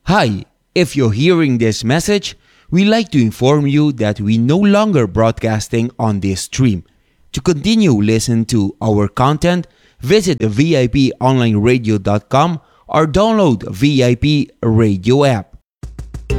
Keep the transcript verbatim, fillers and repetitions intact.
Hi, if you're hearing this message, we like to inform you that we no longer broadcasting on this stream. To continue listen to our content, visit v i p online radio dot com or download V I P radio app.